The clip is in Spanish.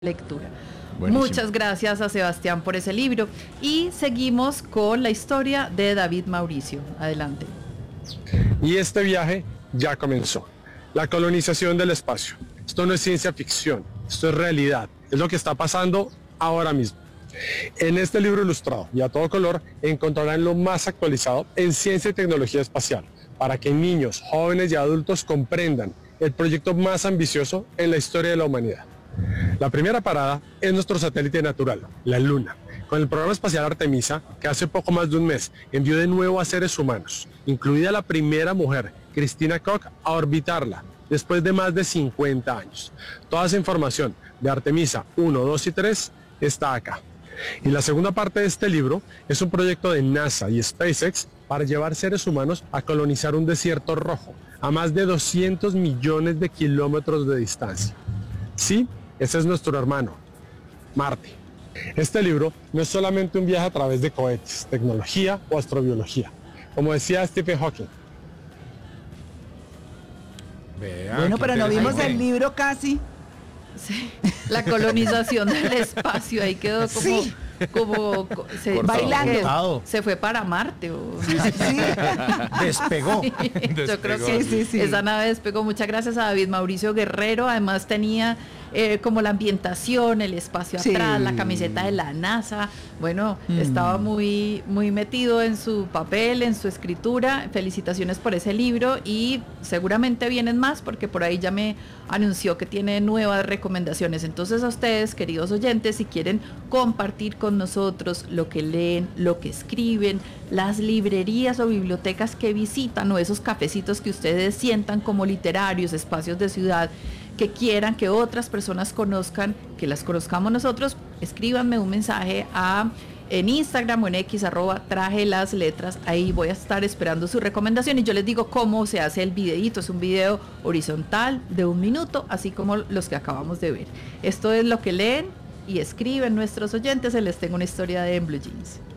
lectura. Buenísimo. Muchas gracias a Sebastián por ese libro y seguimos con la historia de David Mauricio. Adelante. Y este viaje ya comenzó. La colonización del espacio. Esto no es ciencia ficción, esto es realidad. Es lo que está pasando ahora mismo. En este libro ilustrado y a todo color encontrarán lo más actualizado en ciencia y tecnología espacial para que niños, jóvenes y adultos comprendan el proyecto más ambicioso en la historia de la humanidad. La primera parada es nuestro satélite natural, la Luna, con el programa espacial Artemisa, que hace poco más de un mes envió de nuevo a seres humanos, incluida la primera mujer, Christina Koch, a orbitarla, después de más de 50 años. Toda esa información de Artemisa 1, 2 y 3 está acá. Y la segunda parte de este libro es un proyecto de NASA y SpaceX para llevar seres humanos a colonizar un desierto rojo, a más de 200 millones de kilómetros de distancia. Sí, ese es nuestro hermano, Marte. Este libro no es solamente un viaje a través de cohetes, tecnología o astrobiología. Como decía Stephen Hawking. Vea, Bueno, qué pero no vimos interesante. el libro casi. Sí, la colonización del espacio, ahí quedó como, Sí. se, Bailando. se fue para Marte. Sí. Despegó. Yo creo Despegó. que Sí. esa nave despegó. Muchas gracias a David Mauricio Guerrero. Además tenía como la ambientación, el espacio Sí. atrás, la camiseta de la NASA. Bueno, estaba muy metido en su papel, en su escritura. Felicitaciones por ese libro y seguramente vienen más porque por ahí ya me anunció que tiene nuevas recomendaciones. Entonces a ustedes, queridos oyentes, si quieren compartir con nosotros lo que leen, lo que escriben, las librerías o bibliotecas que visitan o esos cafecitos que ustedes sientan como literarios, espacios de ciudad que quieran que otras personas conozcan, que las conozcamos nosotros, escríbanme un mensaje en Instagram o en X @traje las letras. Ahí voy a estar esperando su recomendación y yo les digo cómo se hace el videíto. Es un video horizontal de 1 minuto, así como los que acabamos de ver. Esto es lo que leen y escriben nuestros oyentes. Les tengo una historia de En Blue Jeans.